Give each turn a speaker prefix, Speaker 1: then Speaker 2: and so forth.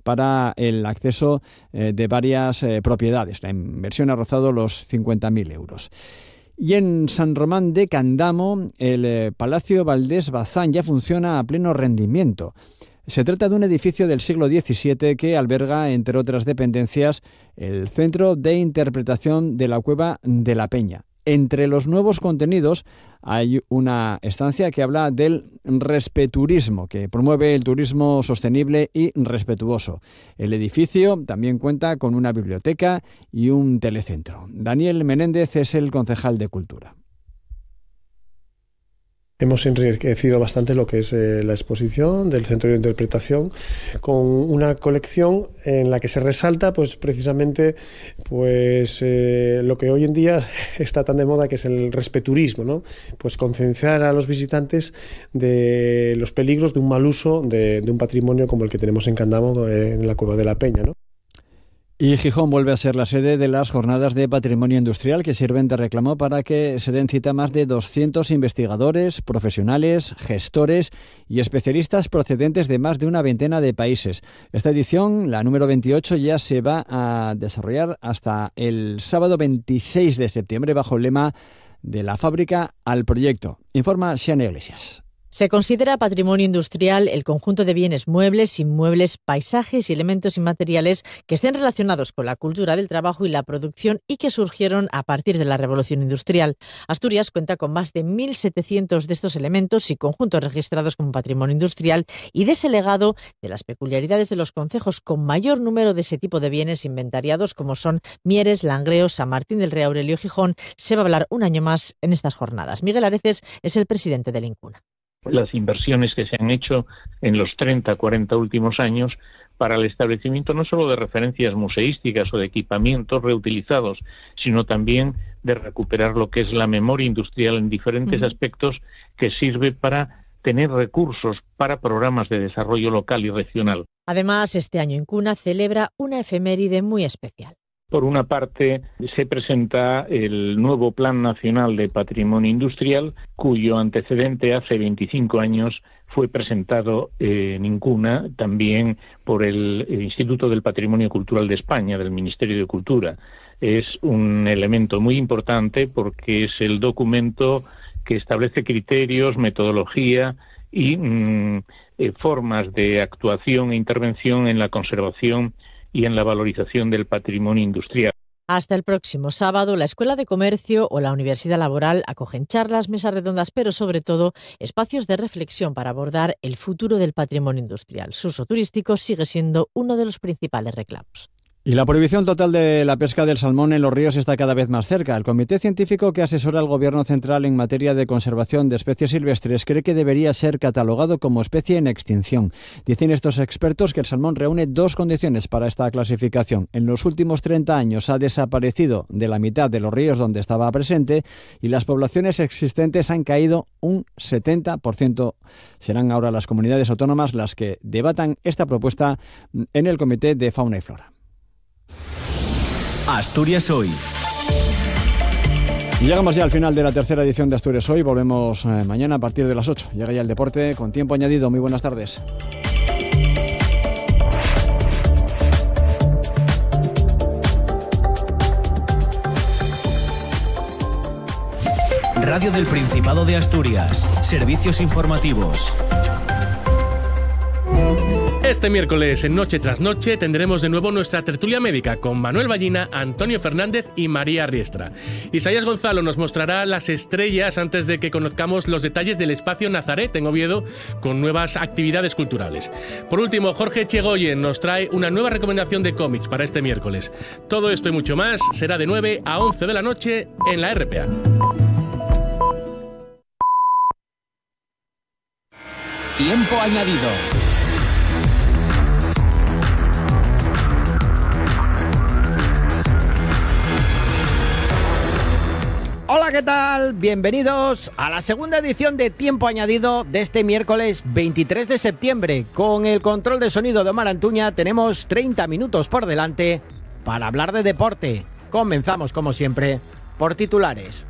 Speaker 1: para el acceso de varias propiedades. La inversión ha rozado los 50.000 euros. Y en San Román de Candamo, el Palacio Valdés Bazán ya funciona a pleno rendimiento. Se trata de un edificio del siglo XVII que alberga, entre otras dependencias, el Centro de Interpretación de la Cueva de la Peña. Entre los nuevos contenidos hay una estancia que habla del respeturismo, que promueve el turismo sostenible y respetuoso. El edificio también cuenta con una biblioteca y un telecentro. Daniel Menéndez es el concejal de Cultura.
Speaker 2: Hemos enriquecido bastante lo que es la exposición del Centro de Interpretación con una colección en la que se resalta precisamente lo que hoy en día está tan de moda, que es el respeturismo, ¿no? Concienciar a los visitantes de los peligros de un mal uso de un patrimonio como el que tenemos en Candamo, en la Cueva de la Peña, ¿no?
Speaker 1: Y Gijón vuelve a ser la sede de las jornadas de patrimonio industrial que sirven de reclamo para que se den cita más de 200 investigadores, profesionales, gestores y especialistas procedentes de más de una veintena de países. Esta edición, la número 28, ya se va a desarrollar hasta el sábado 26 de septiembre bajo el lema "De la fábrica al proyecto". Informa Xiana Iglesias.
Speaker 3: Se considera patrimonio industrial el conjunto de bienes muebles, inmuebles, paisajes y elementos inmateriales que estén relacionados con la cultura del trabajo y la producción y que surgieron a partir de la Revolución Industrial. Asturias cuenta con más de 1.700 de estos elementos y conjuntos registrados como patrimonio industrial, y de ese legado, de las peculiaridades de los concejos con mayor número de ese tipo de bienes inventariados, como son Mieres, Langreo, San Martín del Rey, Aurelio, Gijón, se va a hablar un año más en estas jornadas. Miguel Areces es el presidente del INCUNA.
Speaker 4: Las inversiones que se han hecho en los 30-40 últimos años para el establecimiento no solo de referencias museísticas o de equipamientos reutilizados, sino también de recuperar lo que es la memoria industrial en diferentes aspectos, que sirve para tener recursos para programas de desarrollo local y regional.
Speaker 3: Además, este año INCUNA celebra una efeméride muy especial.
Speaker 4: Por una parte, se presenta el nuevo Plan Nacional de Patrimonio Industrial, cuyo antecedente hace 25 años fue presentado en INCUNA, también por el Instituto del Patrimonio Cultural de España, del Ministerio de Cultura. Es un elemento muy importante porque es el documento que establece criterios, metodología y formas de actuación e intervención en la conservación y en la valorización del patrimonio industrial.
Speaker 3: Hasta el próximo sábado, la Escuela de Comercio o la Universidad Laboral acogen charlas, mesas redondas, pero sobre todo espacios de reflexión para abordar el futuro del patrimonio industrial. Su uso turístico sigue siendo uno de los principales reclamos.
Speaker 1: Y la prohibición total de la pesca del salmón en los ríos está cada vez más cerca. El Comité Científico que asesora al Gobierno Central en materia de conservación de especies silvestres cree que debería ser catalogado como especie en extinción. Dicen estos expertos que el salmón reúne dos condiciones para esta clasificación. En los últimos 30 años ha desaparecido de la mitad de los ríos donde estaba presente y las poblaciones existentes han caído un 70%. Serán ahora las comunidades autónomas las que debatan esta propuesta en el Comité de Fauna y Flora.
Speaker 5: Asturias Hoy.
Speaker 1: Llegamos ya al final de la tercera edición de Asturias Hoy. Volvemos mañana a partir de las 8. Llega ya el deporte con tiempo añadido. Muy buenas tardes.
Speaker 5: Radio del Principado de Asturias. Servicios informativos.
Speaker 6: Este miércoles, en Noche tras Noche, tendremos de nuevo nuestra tertulia médica con Manuel Ballina, Antonio Fernández y María Riestra. Isaías Gonzalo nos mostrará las estrellas antes de que conozcamos los detalles del Espacio Nazaret en Oviedo con nuevas actividades culturales. Por último, Jorge Chegoyen nos trae una nueva recomendación de cómics para este miércoles. Todo esto y mucho más será de 9 a 11 de la noche en la RPA.
Speaker 5: Tiempo añadido.
Speaker 7: Hola, ¿qué tal? Bienvenidos a la segunda edición de Tiempo Añadido de este miércoles 23 de septiembre. Con el control de sonido de Omar Antuña tenemos 30 minutos por delante para hablar de deporte. Comenzamos, como siempre, por titulares.